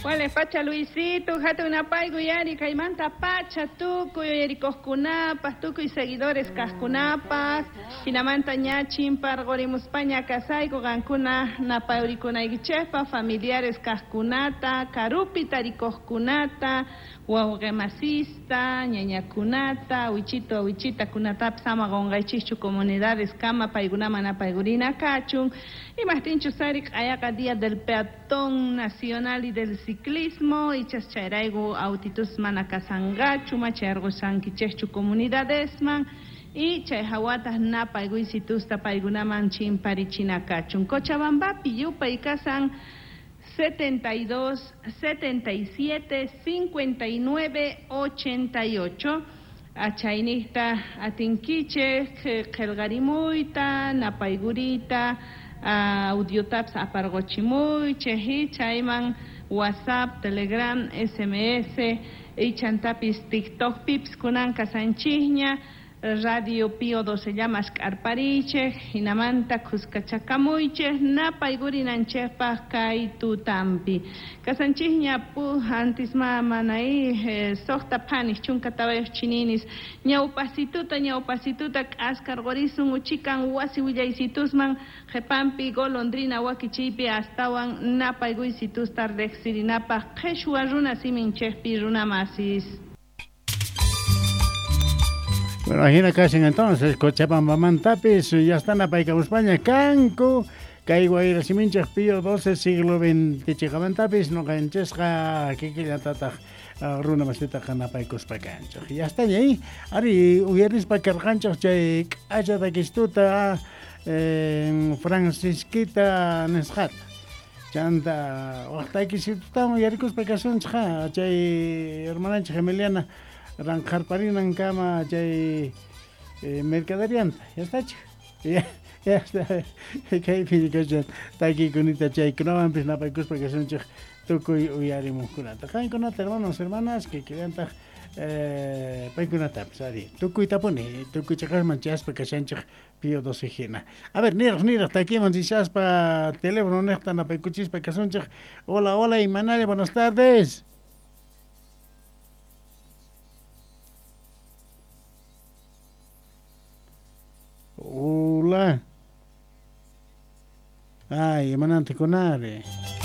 Wale pacha Luisito, hatuna paigu yari kaimanta pacha tuku yari coscunapas, tuku y seguidores cascunapas, hinamanta ñachin pargorimus paña casaigo gancuna napauricuna igichepa, familiares cascunata, carupi taricoscunata, huaugemasista, ñañacunata, huichita kunatap sama gongaichichu comunidades kama paigunama napaigurina cachun, y mastinchu sarik ayaca día del peatón nacional y del ciclismo y chascharaigo autitus manacasangachu machargo sanquichechu comunidadesman y chayhawatas napaiguisitusta paigunaman chimparichinacachun Cochabambapi yupa y casan 72 77 59 88 achainista atinquiche kelgarimuita napaigurita audiotaps apargochimuy chehi chayman WhatsApp, Telegram, SMS, chantapis TikTok pips kunan kasanchihña, Radio Pío 12 llamas Carpariche, Hinamanta Cuscachacamuiche, Napaigurinanchepa Kai Tutampi. Kasanchihña pu antis manai sohta panis chunkatabayos chininis, ñaupasituta ascargorizun uchikan wasi willaisitusman, Jepampi golondrina wakichipi astawan Napaiguisitus tardexirinapa, Quechua runa siminchehpi runa masis. Bueno, aquí en casa entonces, Cochabambamantapis, ya están a Paica España, Canco, Caiguaira Siminchas, Pío 12, siglo XX, Chicamantapis, no canchesca, que ya tata, Runa Masita, Canapaico Spacancho. Ya está ahí, Ari, Uyernis Pacargancho, Jake, Aya de Quistuta, Francisquita Neshat. Chanta, Oaxtaki, si estamos Yaricos Pacasun, Jay, hermana Gemeliana. Ranjar parinan cama chay mercaderianta, ya está chico, ya está, que hay físicos está aquí con esta chay que no van a empezar para que son chicos tuco y uyarimu kunata, caen con hermanos hermanas que querían ta para kunata, sari, tuco y tapone, tuco y chacas manchas para que sean chicos Pío 12 gena. A ver, niros, está aquí manchas para teléfono, no están a pecuchis para que son chicos. Hola, y Manale, buenas tardes. Hola. Ay, emanante con are.